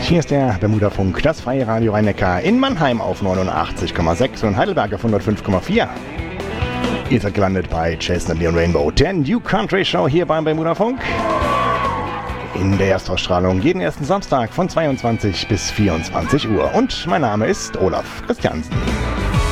Hier ist der Bermuda-Funk, das freie Radio Rhein-Neckar in Mannheim auf 89,6 und Heidelberg auf 105,4. Ihr seid gelandet bei Jason and Leon Rainbow, der New Country Show hier beim Bermuda-Funk. In der Erstausstrahlung jeden ersten Samstag von 22 bis 24 Uhr. Und mein Name ist Olaf Christiansen.